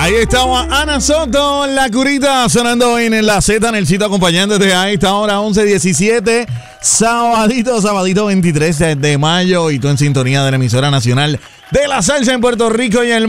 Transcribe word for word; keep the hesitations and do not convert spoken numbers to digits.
Ahí estamos, Ana Soto, La Curita, sonando en la Z, en el sitio acompañándote a esta hora once diecisiete, sabadito, sabadito veintitrés de mayo, y tú en sintonía de la emisora nacional de la salsa en Puerto Rico y el